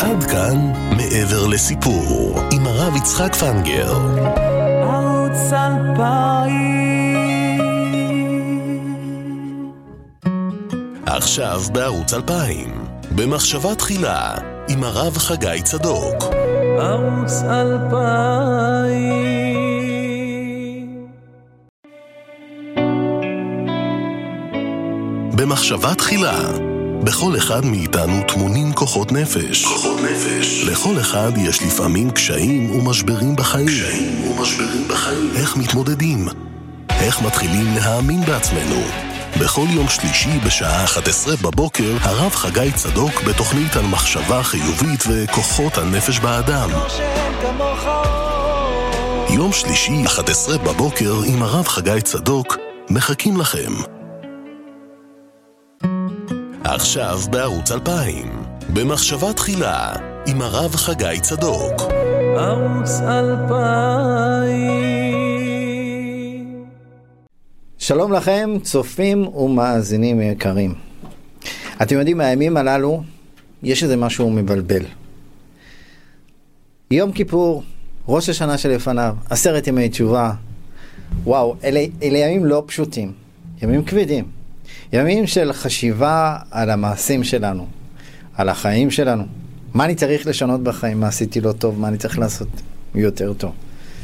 עד כאן מעבר לסיפור עם הרב יצחק פנגר. ערוץ 2000. עכשיו בערוץ 2000 במחשבה תחילה עם הרב חגי צדוק. ערוץ 2000. במחשבה תחילה, בכל אחד מאיתנו טמונים כוחות נפש. לכל אחד יש לפעמים קשיים ומשברים בחיים. איך מתמודדים? איך מתחילים להאמין בעצמנו? בכל יום שלישי בשעה 11 בבוקר, הרב חגי צדוק בתוכנית על מחשבה חיובית וכוחות הנפש באדם. יום שלישי 11 בבוקר עם הרב חגי צדוק מחכים לכם. עכשיו בערוץ 2000 במחשבה תחילה עם הרב חגי צדוק. ערוץ 2000. שלום לכם צופים ומאזינים יקרים. אתם יודעים, הימים הללו יש איזה משהו מבלבל. יום כיפור, ראש השנה שלפניו, 10 ימי תשובה. וואו, אלה ימים לא פשוטים, ימים כבדים. ימים של חשיבה על המעשים שלנו, על החיים שלנו. מה אני צריך לשנות בחיים? מה עשיתי לא טוב? מה אני צריך לעשות יותר טוב?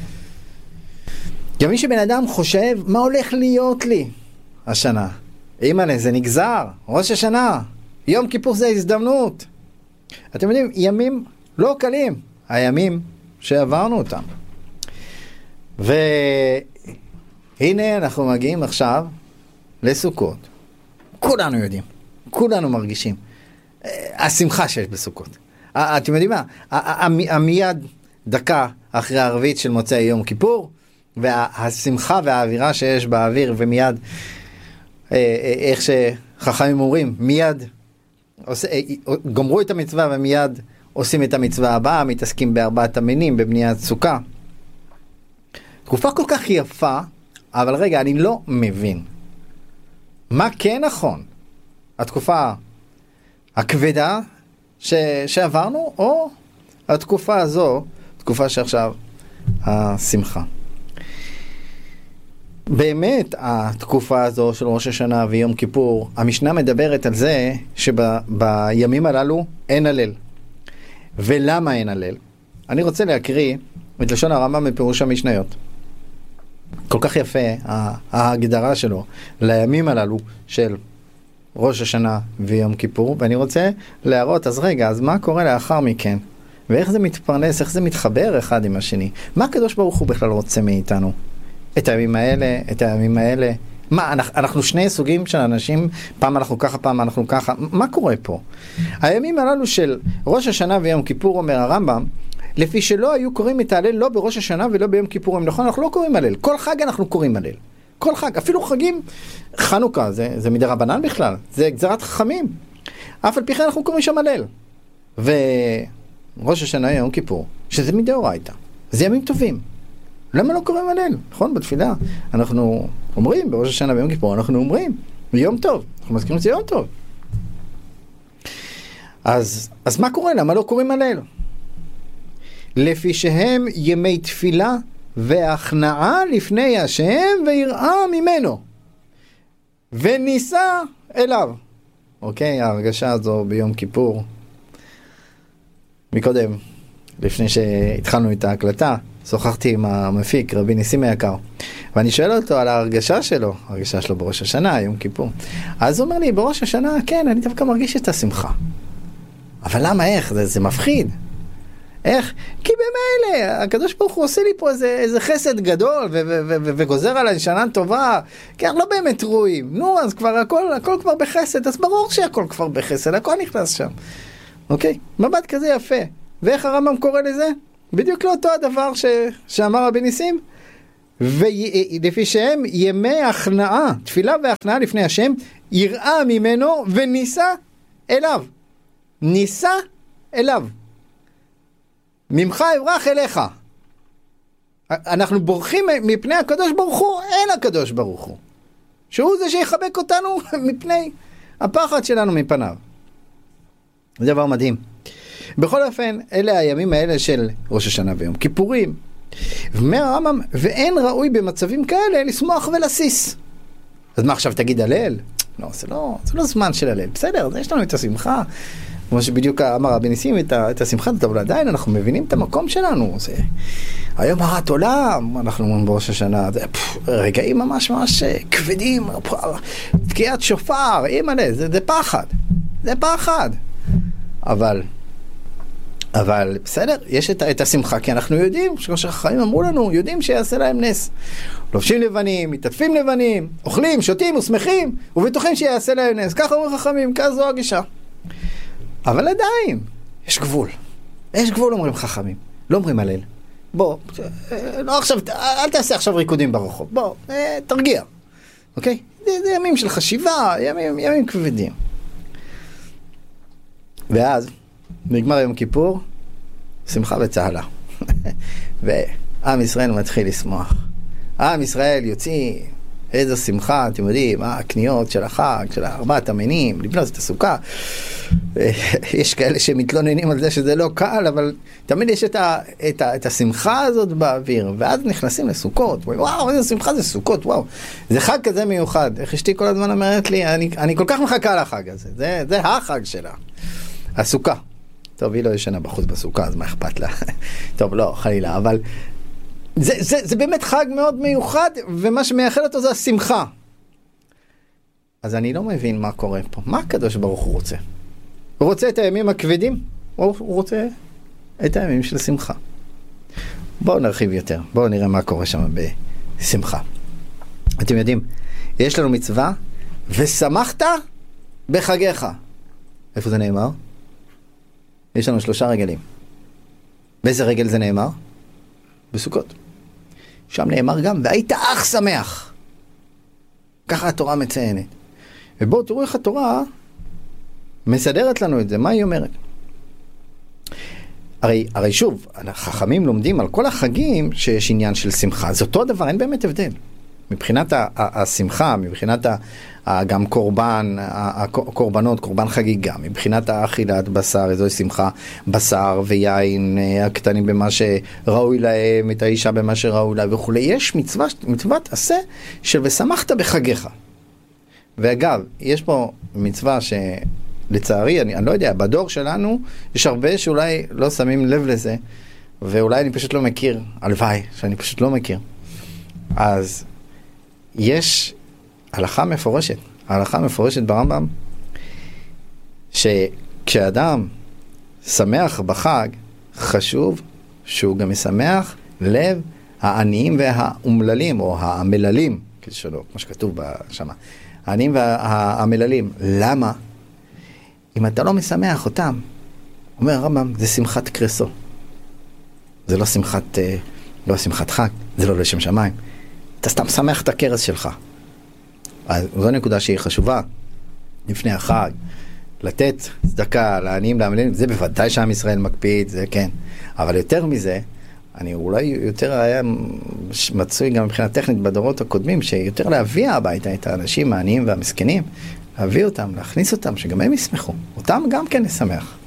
ימים שבן אדם חושב מה הולך להיות לי השנה. אימא'לה, זה נגזר. ראש השנה, יום כיפור זה הזדמנות. אתם יודעים, ימים לא קלים. הימים שעברנו אותם. והנה אנחנו מגיעים עכשיו לסוכות. כולנו יודעים, כולנו מרגישים השמחה שיש בסוכות. אתם יודעים מה? המיד דקה אחרי הרביעית של מוצאי יום כיפור, והשמחה והאווירה שיש באוויר, ומיד איך שחכמים אומרים, מיד גומרו את המצווה ומיד עושים את המצווה הבאה, מתעסקים בארבעת המינים, בבניית סוכה. תקופה כל כך יפה, אבל רגע, אני לא מבין. מה כן נכון? התקופה הכבדה שעברנו, או התקופה הזו, תקופה שעכשיו השמחה. באמת התקופה הזו של ראש השנה ויום כיפור, המשנה מדברת על זה שבימים הללו אין הלל. ולמה אין הלל? אני רוצה להקריא את לשון הרמב"ם מפירוש המשניות. כל כך יפה ההגדרה שלו לימים הללו של ראש השנה ויום כיפור, ואני רוצה להראות, אז רגע, אז מה קורה לאחר מכן? ואיך זה מתפרנס, איך זה מתחבר אחד עם השני? מה הקדוש ברוך הוא בכלל רוצה מאיתנו? את הימים האלה, את הימים האלה? מה, אנחנו שני סוגים של אנשים, פעם אנחנו ככה, פעם אנחנו ככה, מה קורה פה? הימים הללו של ראש השנה ויום כיפור, אומר הרמב"ם, לפי שלא היו קוראים את ההלל לא בראש השנה ולא ביום כיפורים. נכון, אנחנו לא קוראים הלל. כל חג אנחנו קוראים הלל. כל חג, אפילו חגים, חנוכה, זה מדי רבנן בכלל. זה גזרת חכמים. אף על פי כן אנחנו קוראים שם הלל. וראש השנה יום כיפור, שזה מדאורייתא. זה ימים טובים. למה לא קוראים הלל? נכון, בתפילה. אנחנו אומרים, בראש השנה ויום כיפור, אנחנו אומרים, יום טוב. אנחנו מזכירים שזה יום טוב. אז מה קורה? למה לא קוראים הלל? לפי שהם ימי תפילה והכנעה לפני השם ויראה ממנו וניסה אליו. אוקיי, ההרגשה הזו ביום כיפור. מקודם, לפני שהתחלנו את ההקלטה, שוחחתי עם המפיק, רבי ניסים היקר, ואני שואל אותו על ההרגשה שלו, ההרגשה שלו בראש השנה, יום כיפור. אז הוא אומר לי, בראש השנה, כן, אני דווקא מרגיש את השמחה. אבל למה, איך? זה מפחיד. איך? כי במילא, הקדוש ברוך הוא עושה לי פה איזה חסד גדול, וגוזר עליי שנה טובה, כי אנחנו לא באמת רואים. נו, אז כבר הכל כבר בחסד, אז ברור שהכל כבר בחסד, הכל נכנס שם. אוקיי? מבט כזה יפה. ואיך הרמב"ם קורא לזה? בדיוק לאותו הדבר שאמר רבי ניסים. ולפי שהם ימי הכנעה, תפילה והכנעה לפני השם, יראה ממנו וניסה אליו. ניסה אליו. ממך אברח אליך. אנחנו בורחים מפני הקדוש ברוך הוא, אין הקדוש ברוך הוא. שהוא זה שיחבק אותנו מפני הפחד שלנו מפניו. זה דבר מדהים. בכל אופן, אלה הימים האלה של ראש השנה ויום כיפורים. ואומר הרמב"ם, ואין ראוי במצבים כאלה לשמוח ולסיס. אז מה עכשיו תגיד הלל? לא, זה לא זמן של הלל. בסדר, יש לנו את השמחה. כמו שבדיוק אמר רבי ניסים את השמחה, אבל עדיין אנחנו מבינים את המקום שלנו. זה היום הרת עולם, אנחנו אומרים בראש השנה, זה רגעים ממש כבדים, תקיעת שופר, זה פחד. זה פחד. אבל בסדר, יש את השמחה, כי אנחנו יודעים, כמו שהחיים אמרו לנו, יודעים שיעשה להם נס. לובשים לבנים, מתעטפים לבנים, אוכלים, שותים ושמחים, ובטוחים שיעשה להם נס. ככה אומרים חכמים, כזו הגישה. אבל עדיין, יש גבול. יש גבול, אומרים חכמים. לא אומרים הלל. בוא, לא עכשיו, אל תעשה עכשיו ריקודים ברחוב. בוא, תרגיע. אוקיי? זה ימים של חשיבה, ימים כבדים. ואז, נגמר יום כיפור, שמחה וצהלה. ועם ישראל מתחיל לשמוח. עם ישראל יוציא איזו שמחה, אתם יודעים, הקניות של החג, של ארבעת המינים, לבנות את הסוכה. יש כאלה שמתלוננים על זה שזה לא קל, אבל תמיד יש את השמחה הזאת באוויר, ואז נכנסים לסוכות. וואו, איזה שמחה זה סוכות, וואו. זה חג כזה מיוחד. איך אשתי כל הזמן אומרת לי, אני כל כך מחכה לחג הזה. זה החג שלה. הסוכה. טוב, היא לא ישנה בחוץ בסוכה, אז מה אכפת לה? טוב, לא, חלילה, אבל זה באמת חג מאוד מיוחד, ומה שמייחד אותו זה השמחה. אז אני לא מבין מה קורה פה. מה הקדוש ברוך הוא רוצה? הוא רוצה את הימים הכבדים? הוא רוצה את הימים של שמחה. בואו נרחיב יותר. בואו נראה מה קורה שם בשמחה. אתם יודעים, יש לנו מצווה, ושמחת בחגיך. איפה זה נאמר? יש לנו 3 רגלים. באיזה רגל זה נאמר? בסוכות. שם נאמר גם, והיית אך שמח. ככה התורה מציינת. ובואו תראו איך התורה מסדרת לנו את זה. מה היא אומרת? הרי שוב, החכמים לומדים על כל החגים שיש עניין של שמחה. זה אותו דבר, אין באמת הבדל. מבחינת השמחה, מבחינת גם קורבנות, קורבן חגיגה, מבחינת האכילת בשר, איזו שמחה, בשר ויין, הקטנים במה שראוי להם, את האישה במה שראוי לה וכו'. יש מצוות עשה של ושמחת בחגיך. ואגב, יש פה מצווה שלצערי, אני לא יודע, בדור שלנו יש הרבה שאולי לא שמים לב לזה, ואולי אני פשוט לא מכיר, הלוואי שאני פשוט לא מכיר. אז יש הלכה מפורשת ברמב"ם, שכשאדם שמח בחג, חשוב שהוא גם משמח לב העניים והאומללים, או המללים, כלשונו, כמו שכתוב שם, העניים והמללים. למה? אם אתה לא משמח אותם, אומר הרמב"ם, זה שמחת קרסו. זה לא שמחת חג, זה לא לשם שמיים. אתה סתם שמח את הקרס שלך. אז זו נקודה שהיא חשובה. לפני החג, לתת צדקה לעניים, לעמלים, זה בוודאי שעם ישראל מקפיד, זה כן. אבל יותר מזה, אני אולי יותר היה מצוי גם מבחינה טכנית בדורות הקודמים, שיותר להביא הביתה את האנשים העניים והמסכנים, להביא אותם, להכניס אותם, שגם הם ישמחו. אותם גם כן נשמח.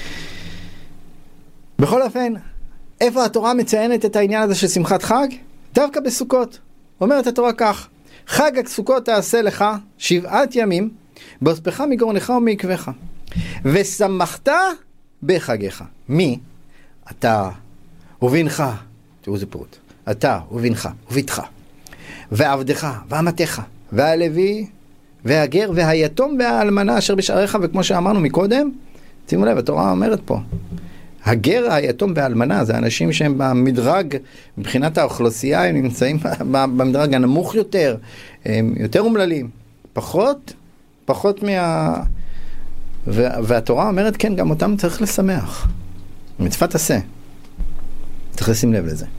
בכל אופן, איפה התורה מציינת את העניין הזה של שמחת חג? דווקא בסוכות. אומרת התורה כך, חג הסוכות תעשה לך 7 ימים, באספך מגורנך ומעקבך, ושמחת בחגיך. מי? אתה ובנך, תראו זה פירוט, אתה ובנך וביתך, ועבדך ואמתך, והלוי והגר והיתום והאלמנה אשר בשעריך. וכמו שאמרנו מקודם, שימו לב, התורה אומרת פה, הגר, היתום והאלמנה, זה אנשים שהם במדרג, מבחינת האוכלוסייה, הם נמצאים במדרג הנמוך יותר, הם יותר אומללים, פחות והתורה אומרת, כן, גם אותם צריך לשמח. מצוות עשה. צריך לשים לב לזה.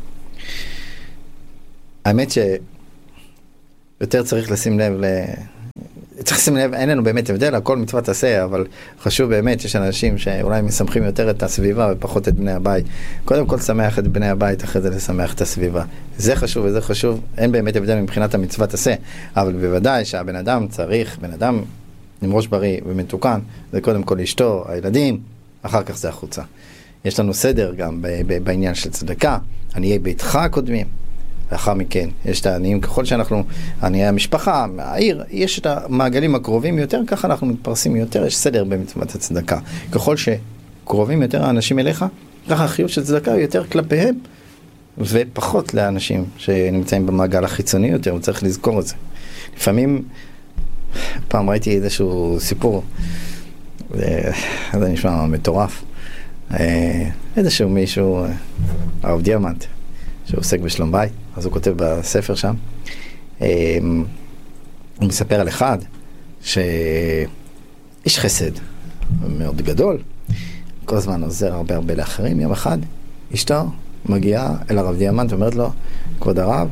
האמת שיותר צריך לשים לב אין לנו באמת הבדל, הכל מצוות עשה, אבל חשוב באמת, יש אנשים שאולי משמחים יותר את הסביבה ופחות את בני הבית. קודם כל שמח את בני הבית, אחרי זה לשמח את הסביבה. זה חשוב וזה חשוב, אין באמת הבדל מבחינת המצוות עשה, אבל בוודאי שהבן אדם צריך, בן אדם עם ראש בריא ומתוקן, זה קודם כל אשתו, הילדים, אחר כך זה החוצה. יש לנו סדר גם בעניין של צדקה, עניי ביתך קודמים, לאחר מכן יש את העניים, ככל שאנחנו, עניי המשפחה, העיר, יש את המעגלים הקרובים יותר, ככה אנחנו מתפרסים יותר, יש סדר במצוות הצדקה. ככל שקרובים יותר האנשים אליך, ככה החיוב של צדקה הוא יותר כלפיהם, ופחות לאנשים שנמצאים במעגל החיצוני יותר, הוא צריך לזכור את זה. לפעמים, פעם ראיתי איזשהו סיפור, זה נשמע מטורף, איזשהו מישהו, הרב דיאמנט, שהוא עוסק בשלום בית, אז הוא כותב בספר שם, הוא מספר על אחד, שאיש חסד מאוד גדול, כל הזמן עוזר הרבה לאחרים. יום אחד, אשתו מגיעה אל הרב דיאמנט ואומרת לו, כבוד הרב,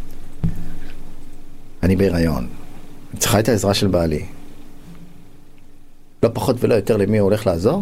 אני בהיריון, אני צריכה את העזרה של בעלי. לא פחות ולא יותר למי הוא הולך לעזור?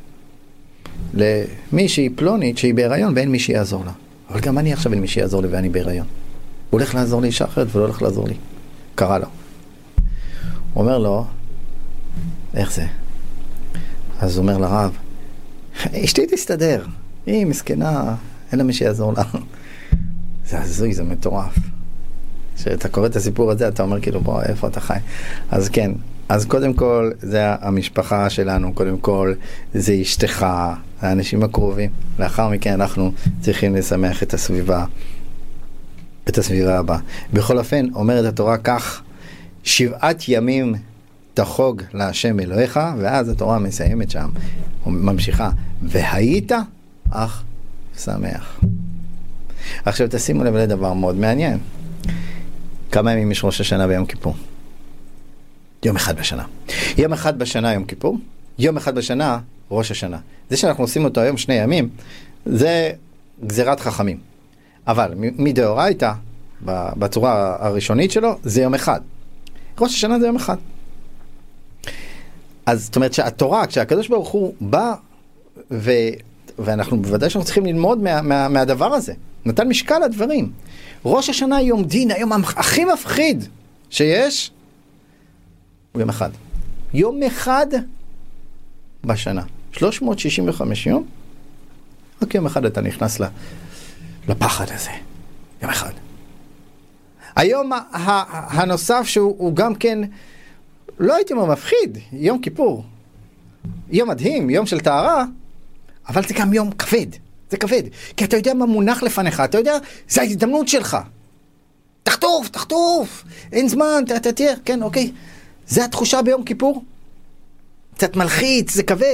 למישהי פלונית שהיא בהיריון ואין מי שיעזור לה. אבל גם אני עכשיו אין מי שיעזור לי ואני בהיריון. הוא הולך לעזור לאישה אחרת ולא הולך לעזור לי. קרא לו. הוא אומר לו, איך זה? אז הוא אומר לרב, אשתי תסתדר, היא מסכנה, אין לה מי שיעזור לה. זה הזוי, זה מטורף. כשאתה קורא את הסיפור הזה, אתה אומר כאילו, בוא, איפה אתה חי? אז כן, אז קודם כל, זה המשפחה שלנו, קודם כל, זה אשתך, האנשים הקרובים. לאחר מכן אנחנו צריכים לשמח את הסביבה, הבאה. בכל אופן, אומרת התורה כך, 7 ימים תחוג להשם אלוהיך, ואז התורה מסיימת שם, ממשיכה, והיית אך שמח. עכשיו תשימו לב לדבר מאוד מעניין. כמה ימים יש ראש השנה ויום כיפור? יום אחד בשנה. יום אחד בשנה יום כיפור, יום אחד בשנה ראש השנה. זה שאנחנו עושים אותו היום 2 ימים, זה גזירת חכמים. אבל מדאורייתא, בצורה הראשונית שלו, זה יום אחד. ראש השנה זה יום אחד. אז זאת אומרת שהתורה, כשהקדוש ברוך הוא בא, ואנחנו בוודאי שאנחנו צריכים ללמוד מהדבר הזה. נתן משקל לדברים. ראש השנה יום דין, היום הכי מפחיד שיש, הוא יום אחד. יום אחד בשנה. 365 יום, רק יום אחד אתה נכנס לפחד הזה. יום אחד. היום הנוסף שהוא גם כן, לא הייתי אומר מפחיד, יום כיפור. יום מדהים, יום של טהרה, אבל זה גם יום כבד. זה כבד. כי אתה יודע מה מונח לפניך, אתה יודע, זה ההזדמנות שלך. תחטוף, אין זמן, אתה תהיה, כן, אוקיי. זה התחושה ביום כיפור. קצת מלחיץ, זה כבד.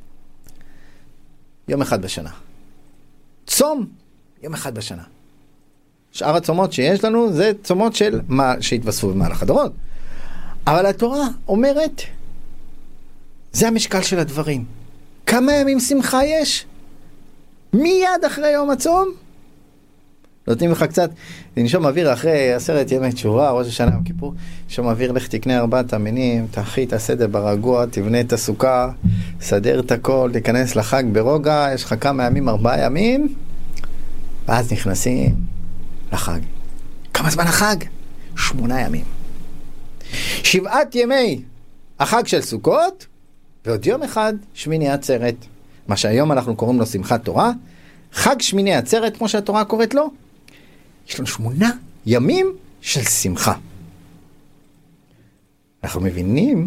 יום אחד בשנה. צום, יום אחד בשנה. שאר הצומות שיש לנו, זה צומות של מה שהתווספו במהלך הדורות. אבל התורה אומרת, זה המשקל של הדברים. כמה ימים שמחה יש? מיד אחרי יום הצום? נותנים לך קצת, לנשום אוויר אחרי 10 ימי תשובה, ראש השנה יום כיפור, נשום אוויר, לך תקנה 4 המינים, תחי את הסדר ברגוע, תבנה את הסוכה, סדר את הכל, תיכנס לחג ברוגע, יש לך כמה ימים, 4 ימים, ואז נכנסים לחג. כמה זמן החג? 8 ימים. 7 ימי החג של סוכות, ועוד יום אחד שמיני עצרת. מה שהיום אנחנו קוראים לו שמחת תורה, חג שמיני עצרת, כמו שהתורה קוראת לו, יש לנו 8 ימים של שמחה. אנחנו מבינים,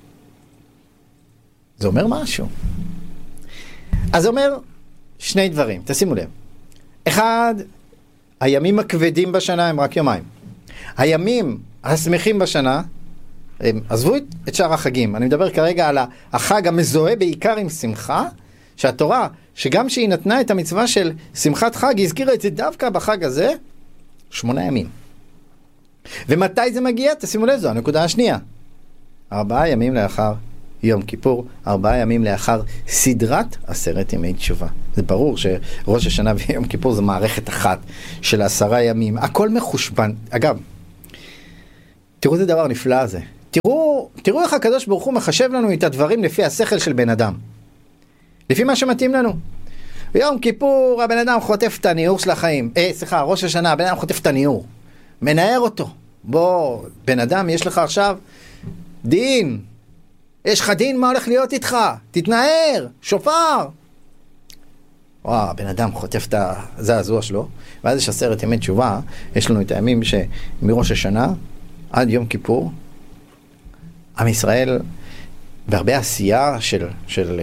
זה אומר משהו. אז זה אומר 2 דברים, תשימו לב. 1, הימים הכבדים בשנה הם רק יומיים. הימים השמחים בשנה, עזבו את שאר החגים. אני מדבר כרגע על החג המזוהה בעיקר עם שמחה, שהתורה, שגם שהיא נתנה את המצווה של שמחת חג, היא הזכירה את זה דווקא בחג הזה, 8 ימים. ומתי זה מגיע? תשימו לב, זו הנקודה השנייה. 4 ימים לאחר יום כיפור, 4 ימים לאחר סדרת 10 ימי תשובה. זה ברור שראש השנה ויום כיפור זה מערכת אחת של 10 ימים. הכל מחושבן. אגב, תראו איזה דבר נפלא הזה. תראו איך הקדוש ברוך הוא מחשב לנו את הדברים לפי השכל של בן אדם. לפי מה שמתאים לנו. ביום כיפור הבן אדם חוטף את הניעור של החיים. ראש השנה, הבן אדם חוטף את הניעור. מנער אותו. בוא, בן אדם, יש לך עכשיו דין. יש לך דין, מה הולך להיות איתך? תתנער, שופר. הבן אדם חוטף את הזעזוע שלו, ואז יש 10 ימי תשובה. יש לנו את הימים שמראש השנה עד יום כיפור, עם ישראל בהרבה עשייה של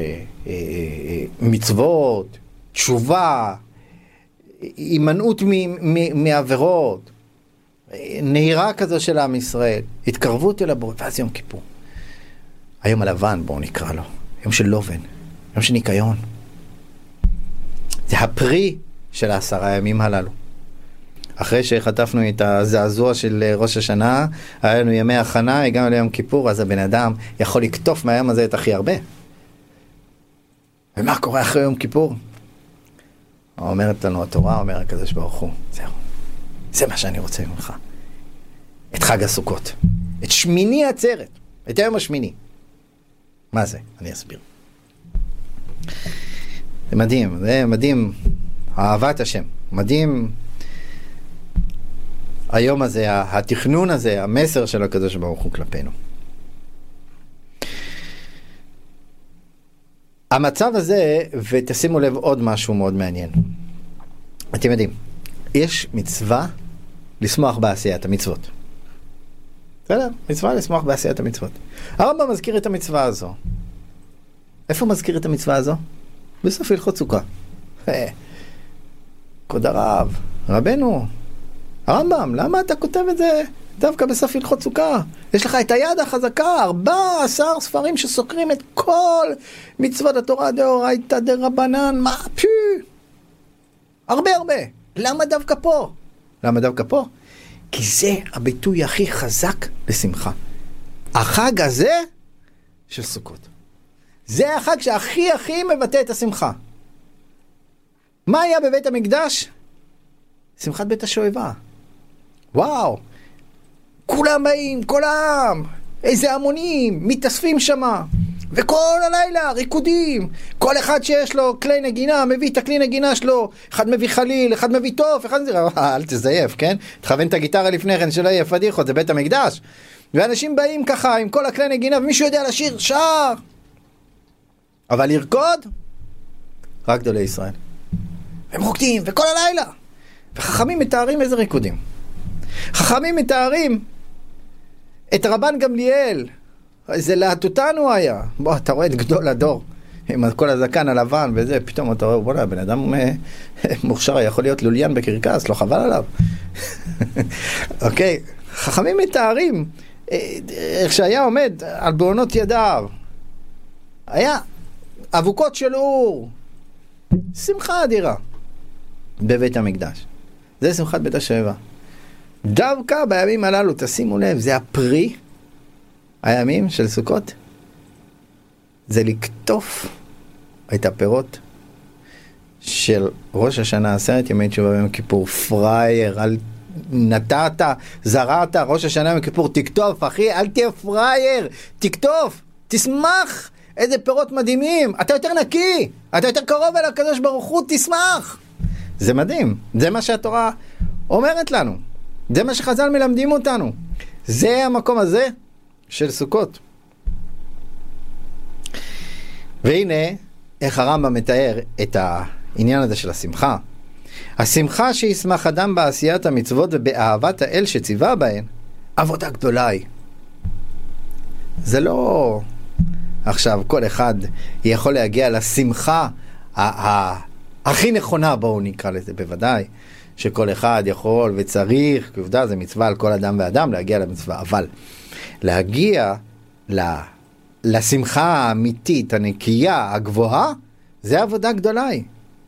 מצוות, תשובה, הימנעות מעבירות, נהירה כזו של עם ישראל, התקרבות אל הבורא, ואז יום כיפור. היום הלבן, בואו נקרא לו, יום של לובן, יום של ניקיון. זה הפרי של 10 הימים הללו. אחרי שחטפנו את הזעזוע של ראש השנה, היה לנו ימי הכנה, הגענו ליום כיפור, אז הבן אדם יכול לקטוף מהיום הזה את הכי הרבה. ומה קורה אחרי יום כיפור? אומרת לנו התורה, אומר הקדוש ברוך הוא, זהו, זה מה שאני רוצה ממך. את חג הסוכות, את שמיני עצרת, את היום השמיני. מה זה? אני אסביר. זה מדהים, זה מדהים, אהבת השם, מדהים היום הזה, התכנון הזה, המסר של הקדוש ברוך הוא כלפינו. המצב הזה, ותשימו לב עוד משהו מאוד מעניין. אתם יודעים, יש מצווה לשמוח בעשיית המצוות. בסדר? מצווה לשמוח בעשיית המצוות. הרמב"ם מזכיר את המצווה הזו. איפה הוא מזכיר את המצווה הזו? בסוף הלכות סוכה. כבוד הרב, רבנו, הרמב"ם, למה אתה כותב את זה דווקא בסוף הלכות סוכה? יש לך את היד החזקה, 14 ספרים שסוקרים את כל מצוות התורה דאורייתא דרבנן, מה פי? הרבה. למה דווקא פה? למה דווקא פה? כי זה הביטוי הכי חזק לשמחה. החג הזה של סוכות. זה החג שהכי מבטא את השמחה. מה היה בבית המקדש? שמחת בית השואבה. וואו, כולם באים, כל העם, איזה המונים, מתאספים שמה, וכל הלילה ריקודים, כל אחד שיש לו כלי נגינה, מביא את הכלי נגינה שלו, אחד מביא חליל, אחד מביא טוף, אחד זה, אל תזייף, כן? תכוון את הגיטרה לפני כן, שלא יהיה פדיחות, זה בית המקדש. ואנשים באים ככה עם כל הכלי נגינה, ומישהו יודע לשיר, שר. אבל לרקוד, רק גדולי ישראל. הם רוקדים, וכל הלילה. וחכמים מתארים איזה ריקודים. חכמים מתארים את רבן גמליאל, איזה להטוטנו היה. בוא, אתה רואה את גדול הדור, עם כל הזקן הלבן וזה, פתאום אתה רואה, בוא, בן אדם מוכשר, יכול להיות לוליין בקרקס, לא חבל עליו. אוקיי, חכמים מתארים, איך שהיה עומד על בעונות ידיו, היה אבוקות של אור, שמחה אדירה בבית המקדש. זה שמחת בית השואבה. דווקא בימים הללו, תשימו לב, זה הפרי, הימים של סוכות, זה לקטוף את הפירות של ראש השנה, 10 ימי תשובה ביום כיפור. פרייר, נתת, זרעת, ראש השנה ביום כיפור, תקטוף, אחי, אל תהיה פרייר, תקטוף, תשמח, איזה פירות מדהימים, אתה יותר נקי, אתה יותר קרוב אל הקדוש ברוך הוא, תשמח. זה מדהים, זה מה שהתורה אומרת לנו, זה מה שחז"ל מלמדים אותנו, זה המקום הזה של סוכות. והנה איך הרמב"ם מתאר את העניין הזה של השמחה. השמחה שישמח אדם בעשיית המצוות ובאהבת האל שציווה בהן, עבודה גדולה היא. זה לא עכשיו כל אחד יכול להגיע לשמחה הכי נכונה, בואו נקרא לזה. בוודאי שכל אחד יכול וצריך, כי עובדה זה מצווה על כל אדם ואדם להגיע למצווה, אבל להגיע לשמחה האמיתית, הנקייה, הגבוהה, זה עבודה גדולה היא.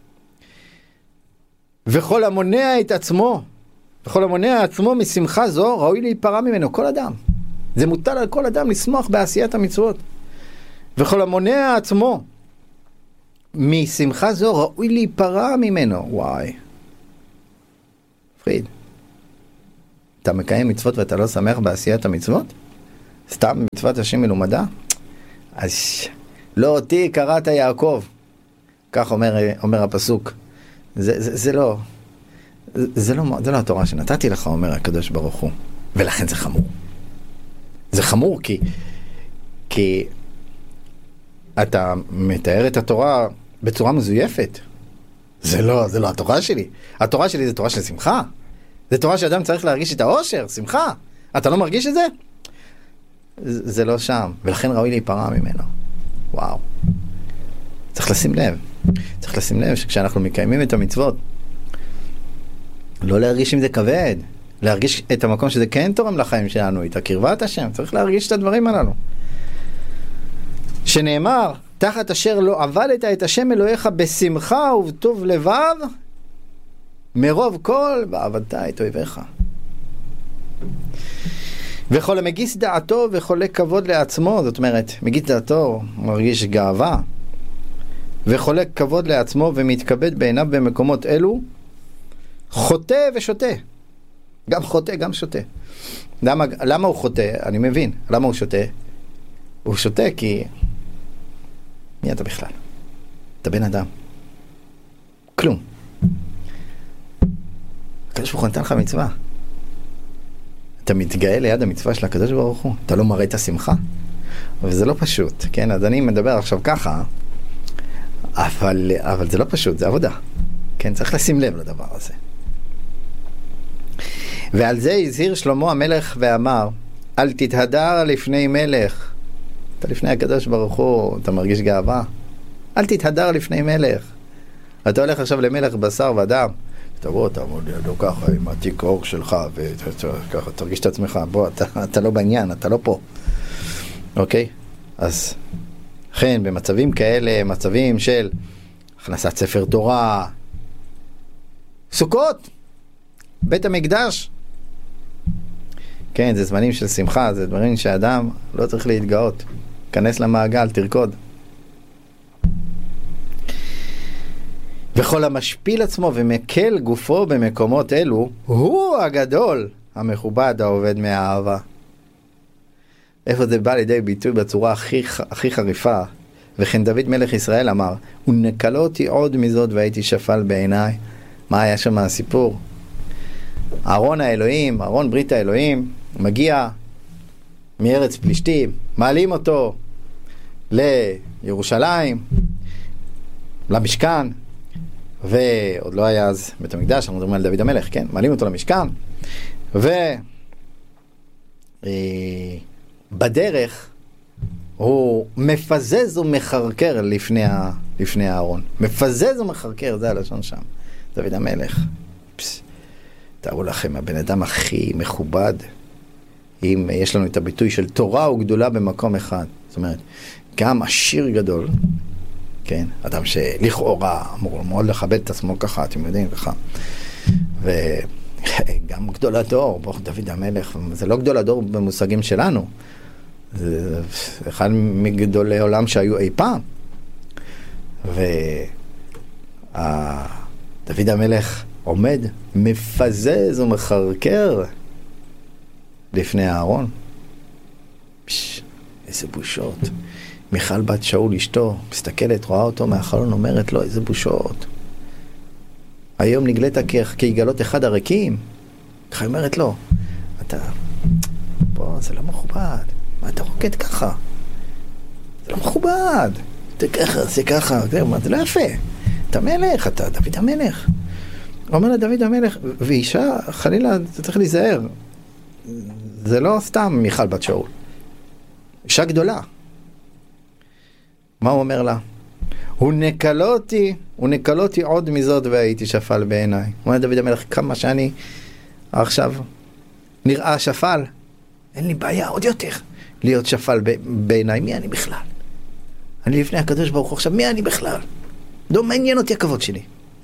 וכל המונע את עצמו, וכל המונע עצמו משמחה זו, ראוי להיפרע ממנו, כל אדם. זה מוטל על כל אדם לשמוח בעשיית המצוות. וכל המונע עצמו משמחה זו, ראוי להיפרע ממנו. וואי. פריד. אתה מקיים מצוות ואתה לא שמח בעשיית המצוות? סתם מצוות השם מלומדה? אז לא אותי קראת יעקב. כך אומר הפסוק. זה לא התורה שנתתי לך, אומר הקדוש ברוך הוא. ולכן זה חמור. זה חמור כי אתה מתאר את התורה בצורה מזויפת. זה לא התורה שלי. התורה שלי זה תורה של שמחה. זה תורה שאדם צריך להרגיש את האושר, שמחה. אתה לא מרגיש את זה? זה לא שם, ולכן ראוי להיפרע ממנו. וואו. צריך לשים לב. צריך לשים לב שכשאנחנו מקיימים את המצוות, לא להרגיש עם זה כבד, להרגיש את המקום שזה כן תורם לחיים שלנו, את הקרבת השם, צריך להרגיש את הדברים הללו. שנאמר, תחת אשר לא עבדת את השם אלוהיך בשמחה ובטוב לבב, מרוב כל ועבדת את אויביך. וכל המגיס דעתו וחולה כבוד לעצמו, זאת אומרת, מגיס דעתו מרגיש גאווה, וחולה כבוד לעצמו ומתכבד בעיניו במקומות אלו, חוטא ושוטה. גם חוטא, גם שוטה. למה הוא חוטא? אני מבין. למה הוא שוטה? הוא שוטה כי... מי אתה בכלל? אתה בן אדם. כלום. הקדוש ברוך הוא נתן לך מצווה. אתה מתגאה ליד המצווה של הקדוש ברוך הוא. אתה לא מראה את השמחה. וזה לא פשוט, כן? אז אני מדבר עכשיו ככה, אבל זה לא פשוט, זה עבודה. כן? צריך לשים לב לדבר הזה. ועל זה הזהיר שלמה המלך ואמר, אל תתהדר לפני מלך. אתה לפני הקדוש ברוך הוא, אתה מרגיש גאווה. אל תתהדר לפני מלך. אתה הולך עכשיו למלך בשר ודם. תבוא, אתה עמוד לידו ככה עם התיק אור שלך, וככה תרגיש את עצמך. בוא, אתה לא בעניין, אתה לא פה. אוקיי? אז, כן, במצבים כאלה, מצבים של הכנסת ספר תורה, סוכות, בית המקדש. כן, זה זמנים של שמחה, זה דברים שאדם לא צריך להתגאות. כנס למעגל, תרקוד. וכל המשפיל עצמו ומקל גופו במקומות אלו, הוא הגדול, המכובד, העובד מהאהבה. איפה זה בא לידי ביטוי בצורה הכי חריפה? וכן דוד מלך ישראל אמר, ונקלה אותי עוד מזאת והייתי שפל בעיניי. מה היה שם הסיפור? ארון האלוהים, ארון ברית האלוהים, מגיע מארץ פלישתים, מעלים אותו לירושלים, למשכן, ועוד לא היה אז בית המקדש, אנחנו מדברים על דוד המלך, כן? מעלים אותו למשכן, ובדרך הוא מפזז ומחרקר לפני הארון. מפזז ומחרקר, זה הלשון שם. דוד המלך. תארו לכם, הבן אדם הכי מכובד, אם יש לנו את הביטוי של תורה וגדולה במקום אחד. זאת אומרת, גם עשיר גדול, כן, אדם שלכאורה אמור מאוד לכבד את עצמו ככה, אתם יודעים, ככה. וגם גדול הדור, ברוך דוד המלך, זה לא גדול הדור במושגים שלנו, זה אחד מגדולי עולם שהיו אי פעם. דוד המלך עומד, מפזז ומחרקר לפני הארון. איזה בושות. מיכל בת שאול אשתו מסתכלת, רואה אותו מהחלון, אומרת לו, איזה בושות. היום נגלית כיגלות אחד הרקים. ככה אומרת לו, זה לא מכובד. מה אתה רוקד ככה? זה לא מכובד. זה ככה, זה לא יפה. אתה מלך, אתה דוד המלך. אומר לה דוד המלך, ואישה, חלילה, אתה צריך להיזהר. זה לא סתם מיכל בת שאול. אישה גדולה. מה הוא אומר לה? הוא נקל אותי עוד מזאת והייתי שפל בעיניי. הוא אומר דוד המלך, כמה שאני עכשיו נראה שפל, אין לי בעיה עוד יותר להיות שפל בעיניי. מי אני בכלל? אני לפני הקדוש ברוך הוא עכשיו, מי אני בכלל? לא מעניין אותי הכבוד שלי.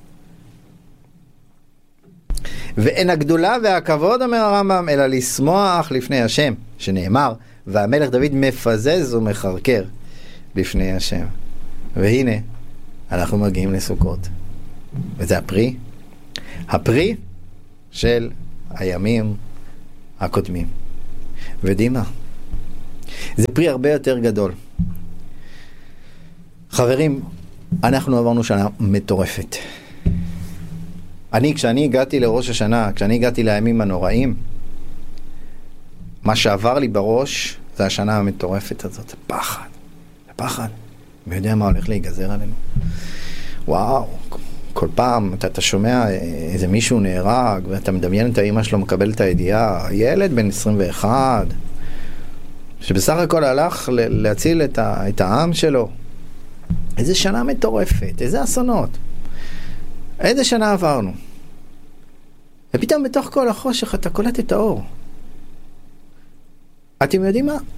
ואין הגדולה והכבוד, אומר הרמב"ם, אלא לשמוח לפני השם, שנאמר, והמלך דוד מפזז ומחרקר לפני השם. והנה, אנחנו מגיעים לסוכות. וזה הפרי של הימים הקודמים. ודימה, זה פרי הרבה יותר גדול. חברים, אנחנו עברנו שנה מטורפת. כשאני הגעתי לראש השנה, כשאני הגעתי לימים הנוראים, מה שעבר לי בראש זה השנה המטורפת הזאת, פחד. מי יודע מה הולך להיגזר עלינו. וואו, כל פעם אתה שומע איזה מישהו נהרג, ואתה מדמיין את האמא שלו מקבל את הידיעה, ילד בן 21, שבסך הכל הלך להציל את העם שלו. איזה שנה מטורפת, איזה אסונות. איזה שנה עברנו. ופתאום בתוך כל החושך אתה קולט את האור. אתם יודעים מה?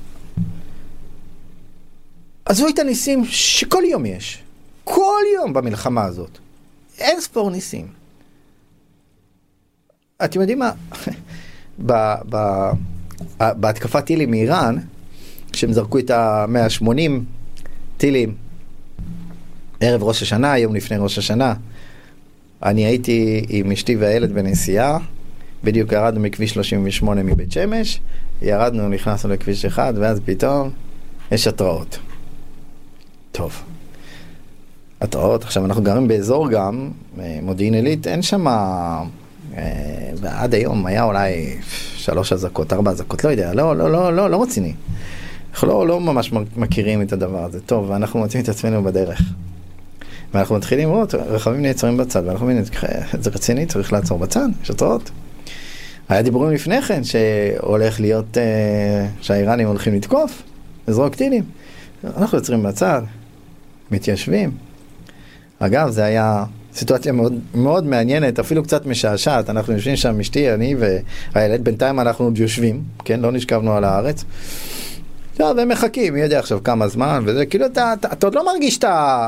עזבו את הניסים שכל יום יש. כל יום במלחמה הזאת. אין ספור ניסים. אתם יודעים מה? בהתקפת טילים מאיראן, כשהם זרקו את ה-180 טילים, ערב ראש השנה, יום לפני ראש השנה, אני הייתי עם אשתי והילד בנסיעה, בדיוק ירדנו מכביש 38 מבית שמש, ירדנו, נכנסנו לכביש 1, ואז פתאום יש התראות. טוב. התראות, עכשיו אנחנו גרים באזור גם, מודיעין עילית, אין שם, ועד היום היה אולי 3 אזעקות, 4 אזעקות, לא יודע, לא רציני. אנחנו לא ממש מכירים את הדבר הזה. טוב, ואנחנו מוצאים את עצמנו בדרך. ואנחנו מתחילים לראות, רכבים נעצרים בצד, ואנחנו מבינים, זה רציני, צריך לעצור בצד, יש התראות. היה דיבורים לפני כן, שהולך להיות, שהאיראנים הולכים לתקוף, לזרוק טילים. אנחנו יוצרים בצד, מתיישבים. אגב, זה היה סיטואציה מאוד, מאוד מעניינת, אפילו קצת משעשעת. אנחנו יושבים שם, אשתי, אני והילד, בינתיים אנחנו עוד יושבים, כן? לא נשכבנו על הארץ. טוב, והם מחכים, מי יודע עכשיו כמה זמן, וזה כאילו, אתה עוד לא מרגיש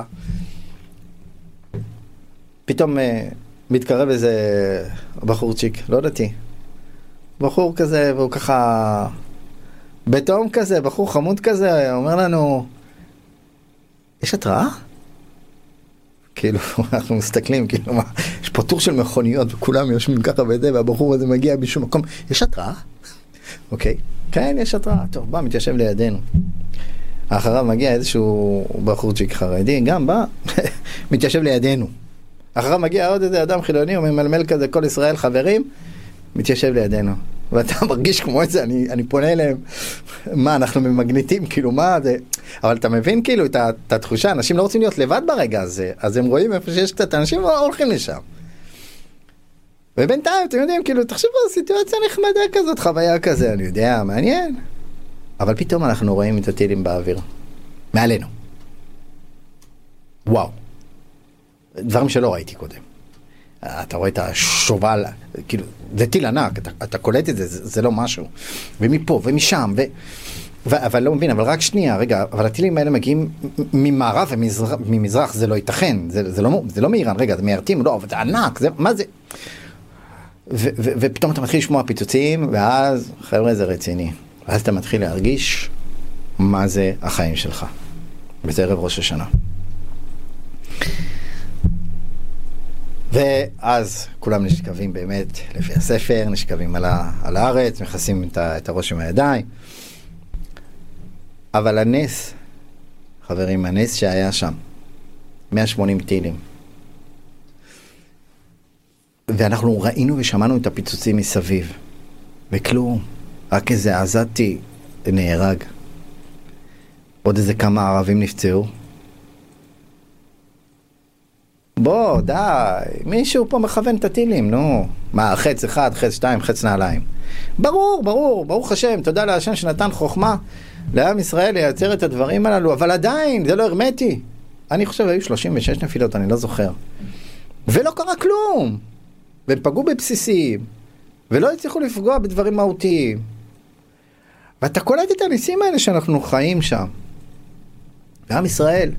פתאום מתקרב איזה בחורצ'יק, לא ידעתי. בחור כזה, והוא ככה, בתום כזה, בחור חמוד כזה, אומר לנו, יש התראה? כאילו, אנחנו מסתכלים, כאילו, מה, יש פה טור של מכוניות, וכולם יושבים ככה וזה, והבחור הזה מגיע בשום מקום, יש התראה? אוקיי, כן, יש התראה. טוב, בא, מתיישב לידינו. אחריו מגיע איזשהו בחורצ'יק חרדי, גם בא, מתיישב לידינו. אחריו מגיע עוד איזה אדם חילוני, הוא ממלמל כזה, כל ישראל חברים, מתיישב לידינו. ואתה מרגיש כמו את זה, אני פונה אליהם, מה, אנחנו ממגניטים, כאילו, מה זה? אבל אתה מבין, כאילו, את התחושה, אנשים לא רוצים להיות לבד ברגע הזה, אז הם רואים איפה שיש קצת, אנשים לא הולכים לשם. ובינתיים, אתם יודעים, כאילו, תחשבו, סיטואציה נחמדה כזאת, חוויה כזה, אני יודע, מעניין. אבל פתאום אנחנו רואים את הטילים באוויר. מעלינו. וואו. דברים שלא ראיתי קודם. אתה רואה את השובל, כאילו, זה טיל ענק, אתה קולט את זה, זה לא משהו. ומפה, ומשם, אבל לא מבין, אבל רק שנייה, רגע, אבל הטילים האלה מגיעים ממערב וממזרח, זה לא ייתכן, זה לא מאיראן, רגע, זה מיירטים, לא, אבל זה ענק, מה זה? ופתאום אתה מתחיל לשמוע פיצוצים, ואז, חבר'ה, זה רציני. ואז אתה מתחיל להרגיש מה זה החיים שלך. וזה ערב ראש השנה. ואז כולם נשכבים באמת לפי הספר, נשכבים על הארץ, מכסים את הראש עם הידיים. אבל הנס, חברים, הנס שהיה שם, 180 טילים. ואנחנו ראינו ושמענו את הפיצוצים מסביב. וכלום, רק איזה עזתי נהרג. עוד איזה כמה ערבים נפצעו. בוא, די, מישהו פה מכוון את הטילים, נו. מה, חץ 1, חץ 2, חץ נעליים. ברוך השם, תודה להשם שנתן חוכמה לעם ישראל לייצר את הדברים הללו, אבל עדיין, זה לא הרמטי. אני חושב, היו 36 נפילות, אני לא זוכר. ולא קרה כלום. והם פגעו בבסיסים, ולא הצליחו לפגוע בדברים מהותיים. ואתה קולט את הניסים האלה שאנחנו חיים שם. ועם ישראל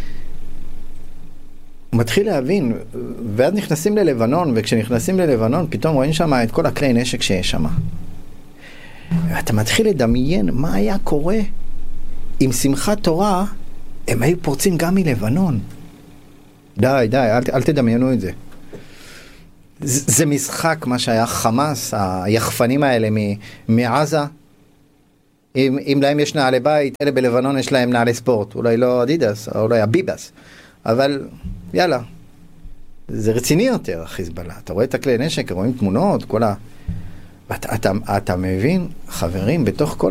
מתחיל להבין, ואז נכנסים ללבנון, וכשנכנסים ללבנון, פתאום רואים שם את כל הכלי נשק שיש שם. ואתה מתחיל לדמיין מה היה קורה עם שמחת תורה, הם היו פורצים גם מלבנון. די, אל תדמיינו את זה. זה משחק, מה שהיה חמאס, היחפנים האלה מעזה. אם להם יש נעלי בית, אלה בלבנון יש להם נעלי ספורט. אולי לא אדידס, או אולי הביבס. אבל יאללה, זה רציני יותר, החיזבאללה. אתה רואה את הכלי נשק, רואים תמונות, אתה מבין, חברים, בתוך כל